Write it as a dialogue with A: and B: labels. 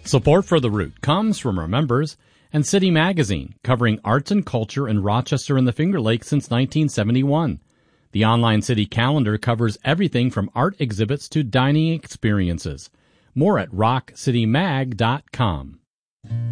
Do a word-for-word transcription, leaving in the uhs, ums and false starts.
A: Support for The Root comes from our members and City Magazine, covering arts and culture in Rochester and the Finger Lakes since nineteen seventy-one. The online city calendar covers everything from art exhibits to dining experiences. More at rock city mag dot com.